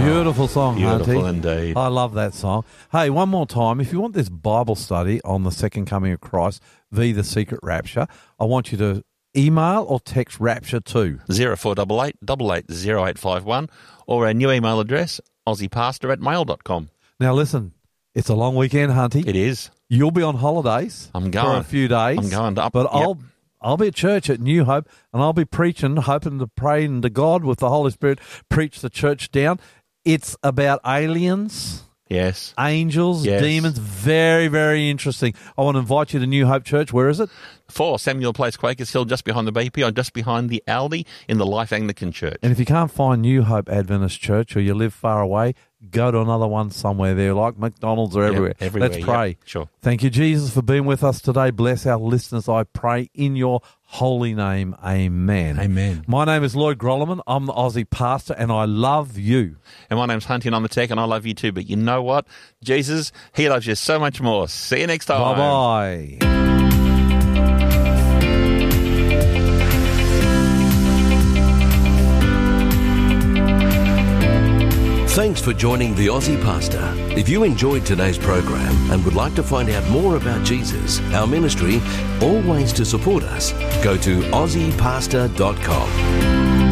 Beautiful song, Beautiful Hunty. indeed. I love that song. Hey, one more time, if you want this Bible study on the second coming of Christ, the secret rapture, I want you to email or text rapture to 0488 880851 or our new email address, aussiepastor@mail.com. Now listen, it's a long weekend, Hunty. It is. You'll be on holidays I'm going. for a few days. I'm going up. But Yep. I'll be at church at New Hope, and I'll be preaching, hoping to pray to God with the Holy Spirit, preach the church down. It's about aliens, Yes. angels, Yes. demons. Very, very interesting. I want to invite you to New Hope Church. Where is it? 4 Samuel Place, Quakers Hill, just behind the BP, or just behind the Aldi in the Life Anglican Church. And if you can't find New Hope Adventist Church or you live far away, go to another one somewhere there, like McDonald's or everywhere. everywhere, Let's pray. yep, sure. Thank you, Jesus, for being with us today. Bless our listeners, I pray, in your holy name. Amen. Amen. My name is Lloyd Grolleman. I'm the Aussie pastor, and I love you. And my name's Hunty, and I'm the tech, and I love you too. But you know what? Jesus, he loves you so much more. See you next time. Bye-bye. Thanks for joining the Aussie Pastor. If you enjoyed today's program and would like to find out more about Jesus, our ministry, or ways to support us, go to aussiepastor.com.